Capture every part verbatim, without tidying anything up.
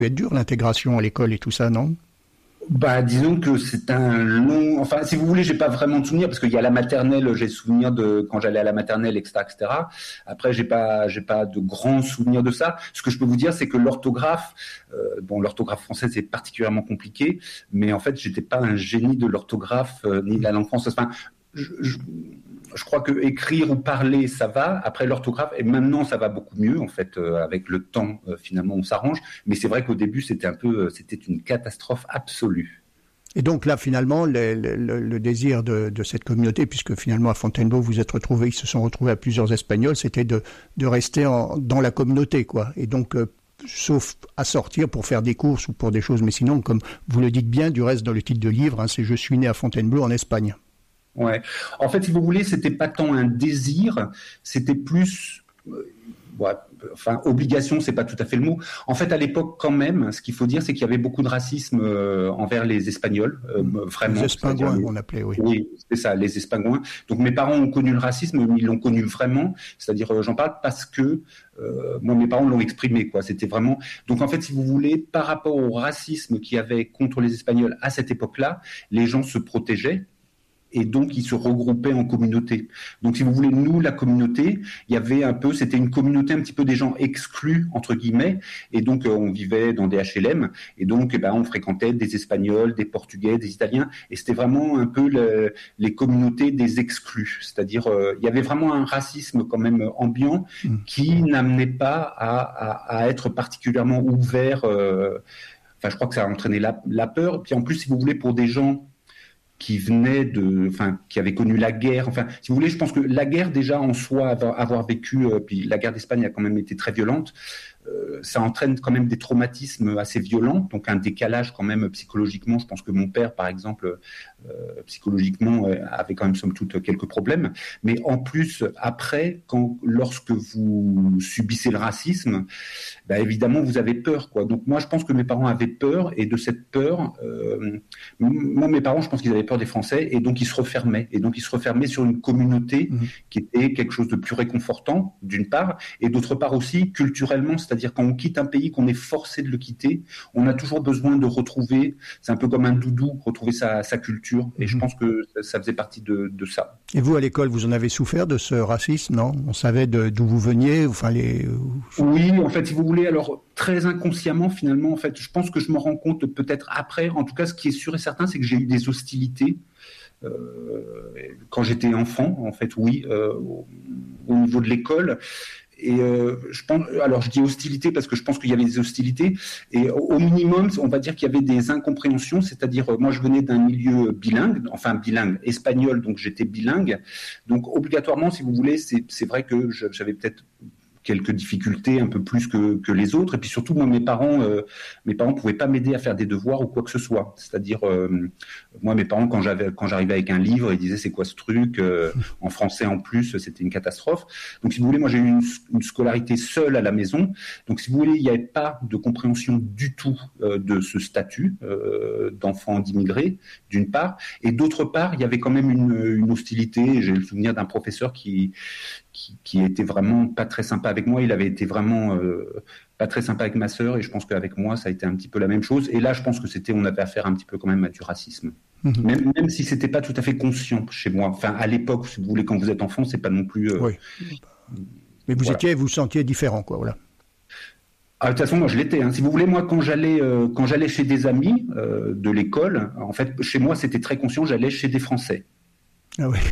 peut être dur l'intégration à l'école et tout ça, non? Bah, disons que c'est un long. Enfin, si vous voulez, j'ai pas vraiment de souvenirs parce qu'il y a la maternelle. J'ai souvenir de quand j'allais à la maternelle, et cetera, et cetera. Après, j'ai pas, j'ai pas de grands souvenirs de ça. Ce que je peux vous dire, c'est que l'orthographe, euh, bon, l'orthographe française est particulièrement compliquée, mais en fait, j'étais pas un génie de l'orthographe euh, ni de la langue française. Enfin, je, je, je crois que écrire ou parler, ça va. Après, l'orthographe, et maintenant, ça va beaucoup mieux. En fait, euh, avec le temps, euh, finalement, on s'arrange. Mais c'est vrai qu'au début, c'était un peu, euh, c'était une catastrophe absolue. Et donc là, finalement, le, le, le désir de, de cette communauté, puisque finalement à Fontainebleau, vous êtes retrouvés, ils se sont retrouvés à plusieurs Espagnols, c'était de, de rester en, dans la communauté, quoi. Et donc, euh, sauf à sortir pour faire des courses ou pour des choses, mais sinon, comme vous le dites bien, du reste dans le titre de livre, hein, c'est « Je suis né à Fontainebleau en Espagne ». Ouais. En fait, si vous voulez, c'était pas tant un désir, c'était plus, euh, ouais, enfin, obligation, c'est pas tout à fait le mot. En fait, à l'époque, quand même, ce qu'il faut dire, c'est qu'il y avait beaucoup de racisme euh, envers les Espagnols, euh, vraiment. Les Espingouins, on appelait, oui. Oui, c'est ça, les Espingouins. Donc, mes parents ont connu le racisme, mais ils l'ont connu vraiment. C'est-à-dire, euh, j'en parle parce que euh, moi, mes parents l'ont exprimé, quoi. C'était vraiment. Donc, en fait, si vous voulez, par rapport au racisme qu'il y avait contre les Espagnols à cette époque-là, les gens se protégeaient. Et donc, ils se regroupaient en communauté. Donc, si vous voulez, nous, la communauté, il y avait un peu, c'était une communauté un petit peu des gens exclus, entre guillemets. Et donc, euh, on vivait dans des H L M. Et donc, eh ben, on fréquentait des Espagnols, des Portugais, des Italiens. Et c'était vraiment un peu le, les communautés des exclus. C'est-à-dire, euh, il y avait vraiment un racisme quand même ambiant qui n'amenait pas à, à, à être particulièrement ouvert. Euh, enfin, je crois que ça a entraîné la, la peur. Puis en plus, si vous voulez, pour des gens qui venaient de, enfin, qui avaient connu la guerre. Enfin, si vous voulez, je pense que la guerre déjà en soi, avoir, avoir vécu, euh, puis la guerre d'Espagne a quand même été très violente. Euh, ça entraîne quand même des traumatismes assez violents, donc un décalage quand même psychologiquement. Je pense que mon père, par exemple, euh, psychologiquement, euh, avait quand même somme toute quelques problèmes. Mais en plus, après, quand, lorsque vous subissez le racisme, bah, évidemment, vous avez peur, quoi. Donc moi, je pense que mes parents avaient peur, et de cette peur, euh, moi, mes parents, je pense qu'ils avaient peur des Français, et donc ils se refermaient. Et donc ils se refermaient sur une communauté mmh. qui était quelque chose de plus réconfortant, d'une part, et d'autre part aussi culturellement. C'est-à-dire quand on quitte un pays, qu'on est forcé de le quitter, on a toujours besoin de retrouver, c'est un peu comme un doudou, retrouver sa, sa culture. Et mmh. je pense que ça, ça faisait partie de, de ça. Et vous, à l'école, vous en avez souffert de ce racisme, non? On savait de, d'où vous veniez, enfin les... Oui, en fait, si vous voulez, alors très inconsciemment, finalement, en fait, je pense que je me rends compte peut-être après. En tout cas, ce qui est sûr et certain, c'est que j'ai eu des hostilités. Euh, quand j'étais enfant, en fait, oui, euh, au, au niveau de l'école. Et euh, je pense, alors je dis hostilité parce que je pense qu'il y avait des hostilités. Et au minimum, on va dire qu'il y avait des incompréhensions. C'est-à-dire, moi, je venais d'un milieu bilingue, enfin bilingue, espagnol, donc j'étais bilingue. Donc obligatoirement, si vous voulez, c'est, c'est vrai que je, j'avais peut-être quelques difficultés un peu plus que, que les autres. Et puis surtout, moi, mes parents, euh, mes parents pouvaient pas m'aider à faire des devoirs ou quoi que ce soit. C'est-à-dire, euh, moi, mes parents, quand j'avais, quand j'arrivais avec un livre, ils disaient c'est quoi ce truc euh, en français en plus, c'était une catastrophe. Donc, si vous voulez, moi, j'ai eu une, une scolarité seule à la maison. Donc, si vous voulez, il n'y avait pas de compréhension du tout euh, de ce statut euh, d'enfant d'immigré, d'une part, et d'autre part, il y avait quand même une, une hostilité. J'ai le souvenir d'un professeur qui Qui, qui était vraiment pas très sympa avec moi. Il avait été vraiment euh, pas très sympa avec ma sœur, et je pense qu'avec moi, ça a été un petit peu la même chose. Et là, je pense que c'était, on avait affaire un petit peu quand même à du racisme. Mmh. Même, même si c'était pas tout à fait conscient chez moi. Enfin, à l'époque, si vous voulez, quand vous êtes enfant, c'est pas non plus. Euh, oui. Mais vous voilà. étiez, vous sentiez différent, quoi, voilà. Ah, de toute façon, moi, je l'étais. Hein. Si vous voulez, moi, quand j'allais, euh, quand j'allais chez des amis euh, de l'école, en fait, chez moi, c'était très conscient. J'allais chez des Français. Ah oui.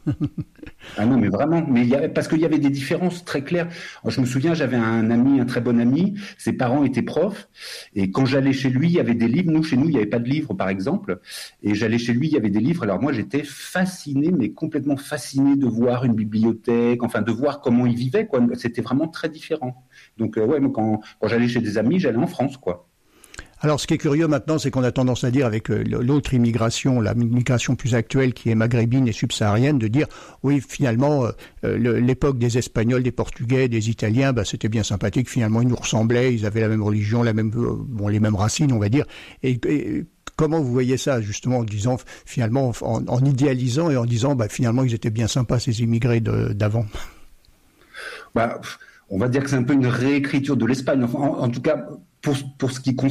Ah non, mais vraiment, mais il y avait, parce qu'il y avait des différences très claires. Je me souviens, j'avais un ami, un très bon ami, ses parents étaient profs, et quand j'allais chez lui, il y avait des livres. Nous, chez nous, il n'y avait pas de livres, par exemple, et j'allais chez lui, il y avait des livres. Alors moi, j'étais fasciné, mais complètement fasciné de voir une bibliothèque, enfin, de voir comment ils vivaient, quoi. C'était vraiment très différent. Donc, euh, ouais, moi, quand, quand j'allais chez des amis, j'allais en France, quoi. Alors, ce qui est curieux maintenant, c'est qu'on a tendance à dire avec l'autre immigration, la migration plus actuelle qui est maghrébine et subsaharienne, de dire, oui, finalement, euh, l'époque des Espagnols, des Portugais, des Italiens, bah, c'était bien sympathique. Finalement, ils nous ressemblaient, ils avaient la même religion, la même, bon, les mêmes racines, on va dire. Et, et comment vous voyez ça, justement, en disant, finalement, en, en idéalisant et en disant, bah, finalement, ils étaient bien sympas, ces immigrés de, d'avant? Bah, on va dire que c'est un peu une réécriture de l'Espagne. Enfin, en, en tout cas, pour, pour ce qui